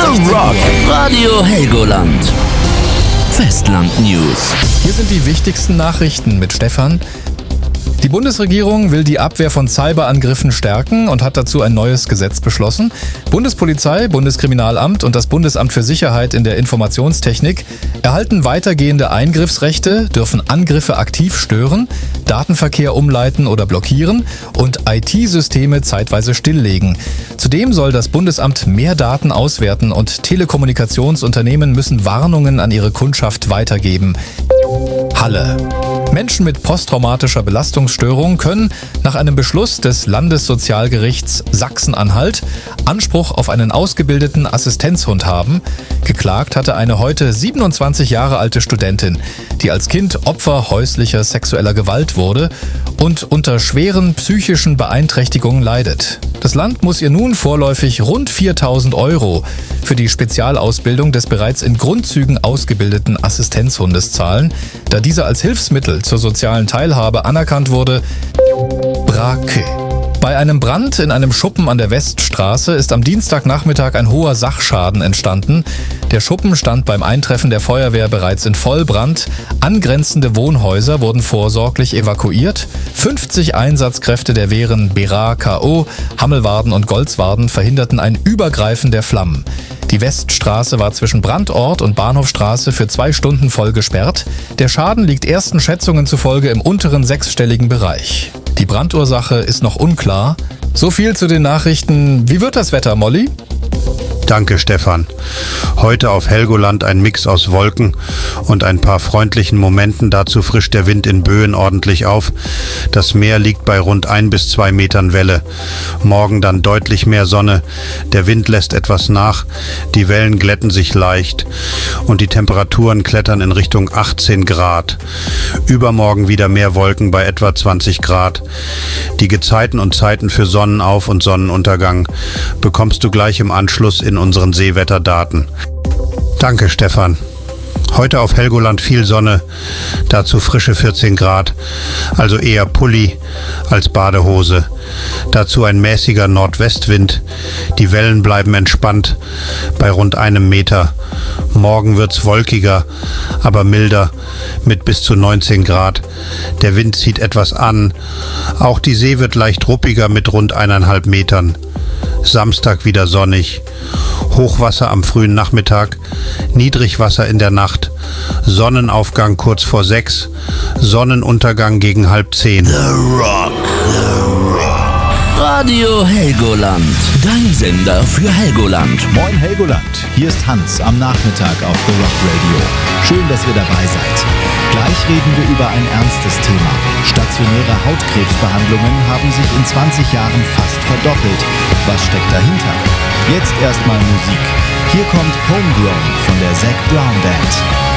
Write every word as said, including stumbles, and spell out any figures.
The Rock. Radio Helgoland. Festland News. Hier sind die wichtigsten Nachrichten mit Stefan. Die Bundesregierung will die Abwehr von Cyberangriffen stärken und hat dazu ein neues Gesetz beschlossen. Bundespolizei, Bundeskriminalamt und das Bundesamt für Sicherheit in der Informationstechnik erhalten weitergehende Eingriffsrechte, dürfen Angriffe aktiv stören, Datenverkehr umleiten oder blockieren und I T-Systeme zeitweise stilllegen. Zudem soll das Bundesamt mehr Daten auswerten und Telekommunikationsunternehmen müssen Warnungen an ihre Kundschaft weitergeben. Halle. Menschen mit posttraumatischer Belastungsstörung können nach einem Beschluss des Landessozialgerichts Sachsen-Anhalt Anspruch auf einen ausgebildeten Assistenzhund haben. Geklagt hatte eine heute siebenundzwanzig Jahre alte Studentin, die als Kind Opfer häuslicher sexueller Gewalt wurde und unter schweren psychischen Beeinträchtigungen leidet. Das Land muss ihr nun vorläufig rund viertausend Euro für die Spezialausbildung des bereits in Grundzügen ausgebildeten Assistenzhundes zahlen, da dieser als Hilfsmittel zur sozialen Teilhabe anerkannt wurde. Brake. Bei einem Brand in einem Schuppen an der Weststraße ist am Dienstagnachmittag ein hoher Sachschaden entstanden. Der Schuppen stand beim Eintreffen der Feuerwehr bereits in Vollbrand. Angrenzende Wohnhäuser wurden vorsorglich evakuiert. fünfzig Einsatzkräfte der Wehren Bera, K O, Hammelwarden und Golzwarden verhinderten ein Übergreifen der Flammen. Die Weststraße war zwischen Brandort und Bahnhofstraße für zwei Stunden voll gesperrt. Der Schaden liegt ersten Schätzungen zufolge im unteren sechsstelligen Bereich. Die Brandursache ist noch unklar. So viel zu den Nachrichten. Wie wird das Wetter, Molly? Danke, Stefan. Heute auf Helgoland ein Mix aus Wolken und ein paar freundlichen Momenten. Dazu frischt der Wind in Böen ordentlich auf. Das Meer liegt bei rund ein bis zwei Metern Welle. Morgen dann deutlich mehr Sonne. Der Wind lässt etwas nach. Die Wellen glätten sich leicht und die Temperaturen klettern in Richtung achtzehn Grad. Übermorgen wieder mehr Wolken bei etwa zwanzig Grad. Die Gezeiten und Zeiten für Sonnenauf- und Sonnenuntergang bekommst du gleich im Anschluss in unseren Seewetterdaten. Danke, Stefan. Heute auf Helgoland viel Sonne, dazu frische vierzehn Grad, also eher Pulli als Badehose. Dazu ein mäßiger Nordwestwind. Die Wellen bleiben entspannt bei rund einem Meter. Morgen wird's wolkiger, aber milder mit bis zu neunzehn Grad. Der Wind zieht etwas an. Auch die See wird leicht ruppiger mit rund eineinhalb Metern. Samstag wieder sonnig. Hochwasser am frühen Nachmittag, Niedrigwasser in der Nacht, Sonnenaufgang kurz vor sechs, Sonnenuntergang gegen halb zehn. The Rock. The Rock. Radio Helgoland. Dein Sender für Helgoland. Moin Helgoland, hier ist Hans am Nachmittag auf The Rock Radio. Schön, dass ihr dabei seid. Gleich reden wir über ein ernstes Thema. Stationäre Hautkrebsbehandlungen haben sich in zwanzig Jahren fast verdoppelt. Was steckt dahinter? Jetzt erstmal Musik. Hier kommt Homegrown von der Zac Brown Band.